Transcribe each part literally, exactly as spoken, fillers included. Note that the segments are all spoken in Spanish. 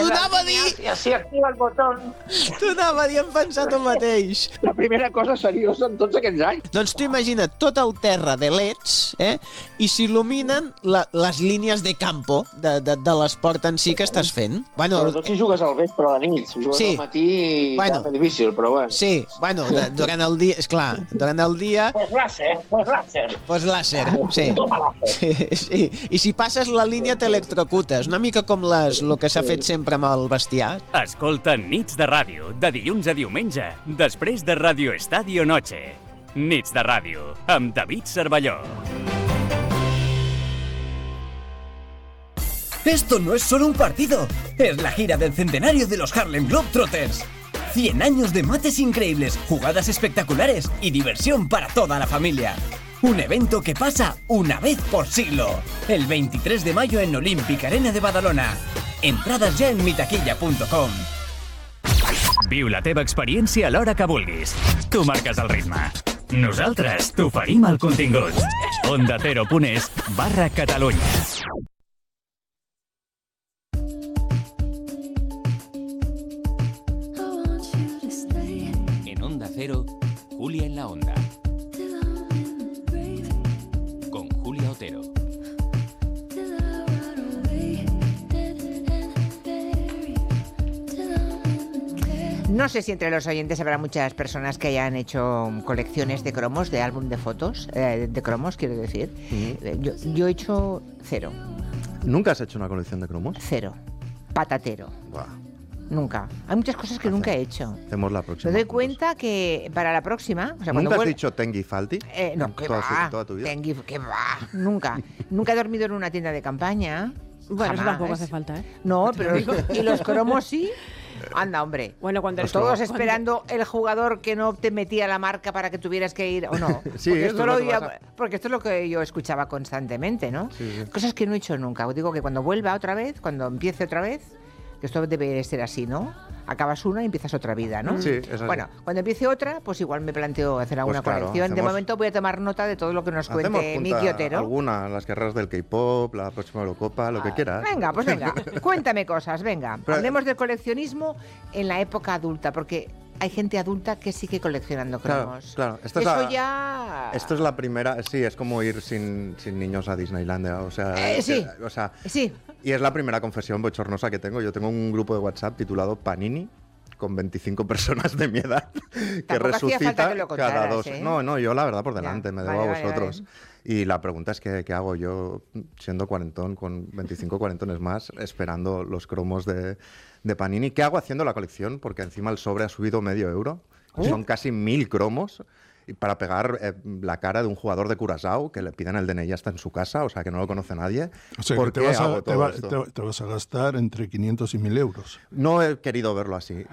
t'ho anava a dir! I així activa el botó. T'ho anava a dir, hem pensat el mateix. La primera cosa seriosa en tots aquests anys. Doncs tu imagina't tot el terra de leds, eh? I s'il·luminen la, les línies de campo de, de, de l'esport en si que estàs fent. Bueno, Sobretot si jugues al vespre a la nit. Si jugues Sí. al matí Bueno. és difícil, però bueno. sí, bueno, de, durant el dia, esclar, durant el dia, Pues láser, pues láser. pues làser, sí. Toma láser. Sí, sí. I si passes la línia t'electrocutes, una mica com les, el que s'ha fet sempre amb el bestiar. Escolta Nits de Ràdio, de dilluns a diumenge, després de Radio Estadio Noche. Nits de Ràdio, amb David Cervelló. Esto no es solo un partido, es la gira del centenario de los Harlem Globetrotters. cien años de mates increíbles, jugadas espectaculares y diversión para toda la familia. Un evento que pasa una vez por siglo. El veintitrés de mayo en Olímpic Arena de Badalona. Entradas ja en mitaquilla punto com. Viu la teva experiència a l'hora que vulguis. Tu marques el ritme. Nosaltres t'oferim el contingut. Onda Cero punt es barra Catalunya. En Onda Cero, Julia en la Onda. Con Julia Otero. No sé si entre los oyentes habrá muchas personas que hayan hecho colecciones de cromos, de álbum de fotos, eh, de cromos, quiero decir. Uh-huh. yo, yo he hecho cero. ¿Nunca has hecho una colección de cromos? Cero. Patatero. Buah. Nunca. Hay muchas cosas que Hace, nunca he hecho. Hacemos la próxima. Me doy cuenta que para la próxima... O sea, ¿Nunca has vuel... dicho Tengi Falti? Eh, no, ¿qué toda, va? Su, toda tu vida. Tengi, ¿qué va? Nunca. Nunca he dormido en una tienda de campaña. Bueno, Jamás. eso tampoco hace falta, ¿eh? No, pero... ¿Y los cromos sí? Anda, hombre. Bueno, cuando Todos cromos. esperando cuando... el jugador que no te metía la marca para que tuvieras que ir, ¿o no? Sí, porque, esto esto lo oía, a... porque esto es lo que yo escuchaba constantemente, ¿no? Sí, sí. Cosas que no he hecho nunca. Digo que cuando vuelva otra vez, cuando empiece otra vez, que esto debe ser así, ¿no? Acabas una y empiezas otra vida, ¿no? Sí, es así. Bueno, cuando empiece otra, pues igual me planteo hacer alguna pues claro, colección. hacemos... De momento voy a tomar nota de todo lo que nos cuente Miki Otero. Alguna, las guerras del K-pop, la próxima Eurocopa, lo ah, que quieras. Venga, pues venga, cuéntame cosas, venga. Pero... Hablemos del coleccionismo en la época adulta, porque hay gente adulta que sigue coleccionando cromos. Claro, claro. Esto Eso es la, ya... Esto es la primera... Sí, es como ir sin, sin niños a Disneylandia. O sea, eh, sí. Que, o sea, sí. Y es la primera confesión bochornosa que tengo. Yo tengo un grupo de WhatsApp titulado Panini, con veinticinco personas de mi edad, que resucita que contaras, cada dos. ¿eh? No, no, yo la verdad por delante, ya, me debo vale, a vosotros. Vale, vale. Y la pregunta es que, ¿qué hago yo siendo cuarentón, con veinticinco cuarentones más, esperando los cromos de, de Panini? ¿Qué hago haciendo la colección? Porque encima el sobre ha subido medio euro. ¿Uh? Son casi mil cromos. Para pegar eh, la cara de un jugador de Curazao que le piden el D N I hasta en su casa, o sea, que no lo conoce nadie. O sea, ¿Por que te qué vas, a, hago te, todo va, esto? Te, te vas a gastar entre quinientos y mil euros. No he querido verlo así.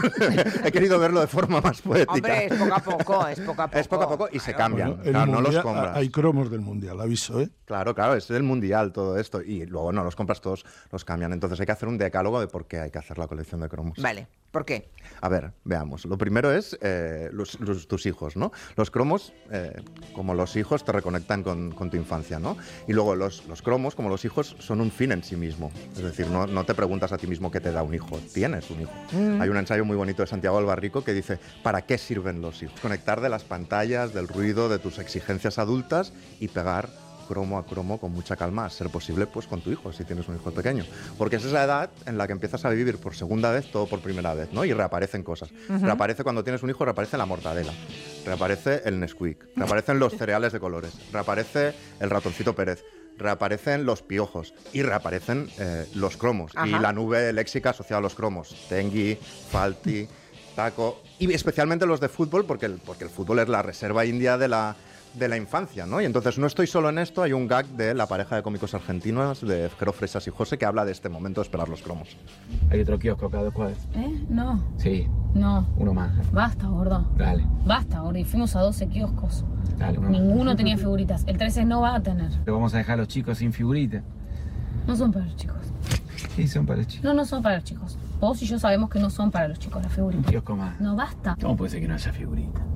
He querido verlo de forma más poética. Hombre, es poco a poco, es poco a poco. Es poco a poco y se cambian. Bueno, claro, mundial, no los compras. Hay cromos del Mundial, aviso, ¿eh? Claro, claro, es del Mundial todo esto. Y luego no los compras todos, los cambian. Entonces hay que hacer un decálogo de por qué hay que hacer la colección de cromos. Vale. ¿Por qué? A ver, veamos. Lo primero es eh, los, los, tus hijos, ¿no? Los cromos, eh, como los hijos, te reconectan con, con tu infancia, ¿no? Y luego los, los cromos, como los hijos, son un fin en sí mismo. Es decir, no, no te preguntas a ti mismo qué te da un hijo. Tienes un hijo. Mm. Hay un ensayo muy bonito de Santiago Albarrico que dice, ¿para qué sirven los hijos? Conectar de las pantallas, del ruido, de tus exigencias adultas y pegar cromo a cromo con mucha calma, a ser posible pues con tu hijo, si tienes un hijo pequeño. Porque es esa edad en la que empiezas a vivir por segunda vez todo por primera vez, ¿no? Y reaparecen cosas. Uh-huh. Reaparece cuando tienes un hijo, reaparece la mortadela, reaparece el Nesquik, reaparecen los cereales de colores, reaparece el ratoncito Pérez, reaparecen los piojos y reaparecen eh, los cromos. Ajá. Y la nube léxica asociada a los cromos. Tengi, Falti, Taco. Y especialmente los de fútbol, porque el, porque el fútbol es la reserva india de la... de la infancia, ¿no? Y entonces no estoy solo en esto, hay un gag de la pareja de cómicos argentinos, de Jero Fresas y José, que habla de este momento de esperar los cromos. Hay otro kiosco cada dos cuadras. ¿Eh? No. Sí. No. Uno más. Basta, gordo. Dale. Basta, gordo. Y fuimos a doce kioscos. Dale, uno Ninguno más. tenía figuritas. El trece no va a tener. Pero vamos a dejar a los chicos sin figuritas. No son para los chicos. Sí, son para los chicos. No, no son para los chicos. Vos y yo sabemos que no son para los chicos las figuritas. Un kiosco más. No, basta. ¿Cómo puede ser que no haya figuritas?